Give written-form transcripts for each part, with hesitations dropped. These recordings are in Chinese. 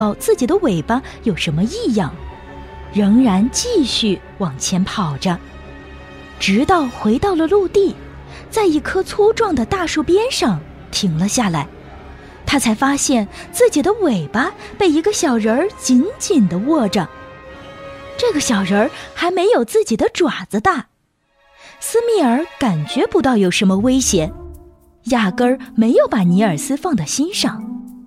自己的尾巴有什么异样，仍然继续往前跑着，直到回到了陆地，在一棵粗壮的大树边上停了下来。他才发现自己的尾巴被一个小人儿紧紧地握着，这个小人儿还没有自己的爪子大。斯密尔感觉不到有什么威胁，压根儿没有把尼尔斯放到心上。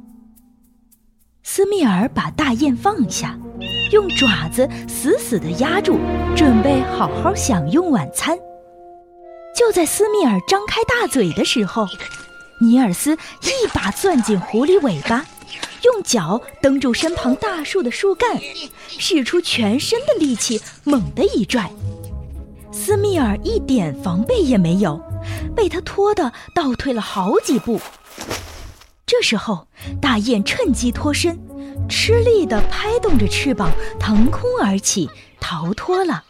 斯密尔把大雁放下，用爪子死死地压住，准备好好享用晚餐。就在斯密尔张开大嘴的时候，尼尔斯一把攥紧狐狸尾巴，用脚蹬住身旁大树的树干，使出全身的力气猛地一拽。斯密尔一点防备也没有，被他拖得倒退了好几步。这时候大雁趁机脱身，吃力地拍动着翅膀腾空而起，逃脱了。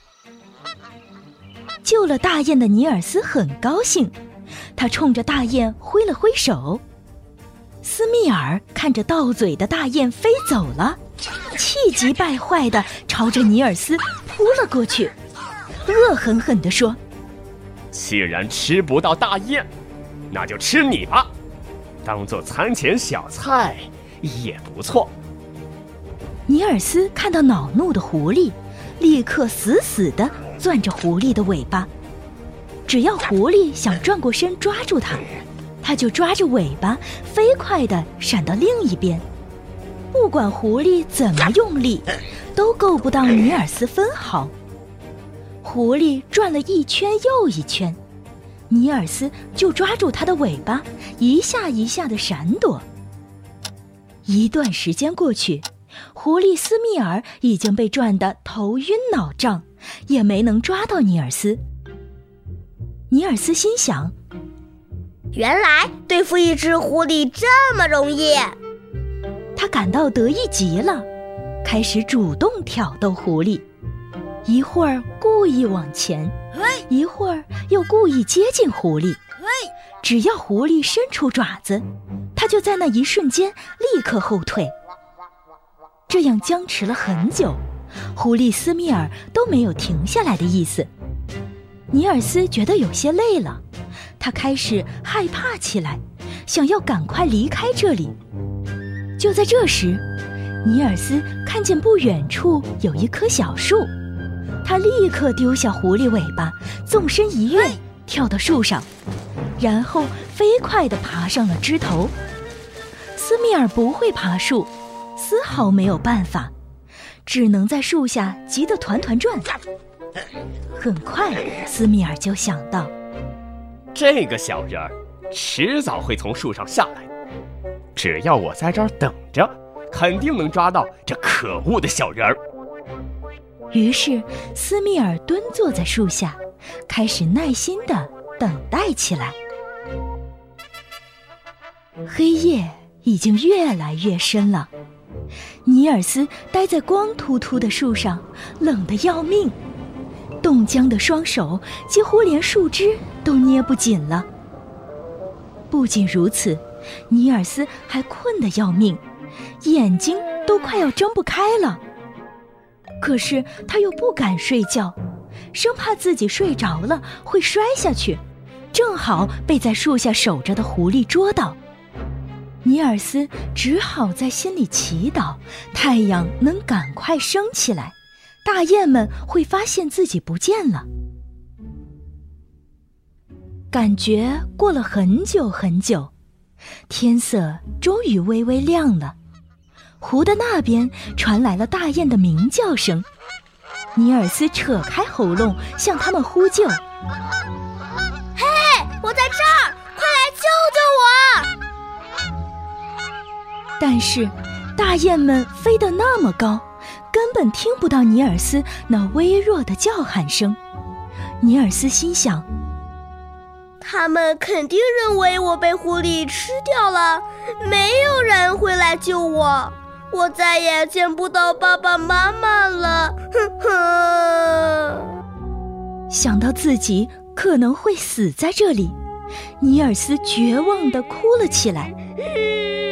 救了大雁的尼尔斯很高兴，他冲着大雁挥了挥手。斯密尔看着到嘴的大雁飞走了，气急败坏地朝着尼尔斯扑了过去，恶狠狠地说： 既然吃不到大雁，那就吃你吧，当做餐前小菜也不错。 尼尔斯看到恼怒的狐狸，立刻死死地攥着狐狸的尾巴，只要狐狸想转过身抓住它，他就抓着尾巴飞快地闪到另一边。不管狐狸怎么用力，都够不到尼尔斯分毫。狐狸转了一圈又一圈，尼尔斯就抓住它的尾巴，一下一下地闪躲。一段时间过去，狐狸斯密尔已经被转得头晕脑胀，也没能抓到尼尔斯。尼尔斯心想， 原来对付一只狐狸这么容易。 他感到得意极了，开始主动挑逗狐狸，一会儿故意往前，一会儿又故意接近狐狸。只要狐狸伸出爪子，他就在那一瞬间立刻后退。这样僵持了很久，狐狸斯密尔都没有停下来的意思。尼尔斯觉得有些累了，他开始害怕起来，想要赶快离开这里。就在这时，尼尔斯看见不远处有一棵小树，他立刻丢下狐狸尾巴，纵身一跃，跳到树上，然后飞快地爬上了枝头。斯密尔不会爬树，丝毫没有办法，只能在树下急得团团转。很快，斯密尔就想到， 这个小人儿迟早会从树上下来，只要我在这儿等着，肯定能抓到这可恶的小人儿。 于是斯密尔蹲坐在树下，开始耐心地等待起来。黑夜已经越来越深了，尼尔斯待在光秃秃的树上，冷得要命，冻僵的双手几乎连树枝都捏不紧了。不仅如此，尼尔斯还困得要命，眼睛都快要睁不开了。可是他又不敢睡觉，生怕自己睡着了会摔下去，正好被在树下守着的狐狸捉到。尼尔斯只好在心里祈祷太阳能赶快升起来，大雁们会发现自己不见了。感觉过了很久很久，天色终于微微亮了，湖的那边传来了大雁的鸣叫声。尼尔斯扯开喉咙向他们呼救： 嘿，我在这儿，快来救救我！ 但是大雁们飞得那么高，根本听不到尼尔斯那微弱的叫喊声。尼尔斯心想， 他们肯定认为我被狐狸吃掉了，没有人会来救我，我再也见不到爸爸妈妈了。哼哼。 想到自己可能会死在这里，尼尔斯绝望地哭了起来。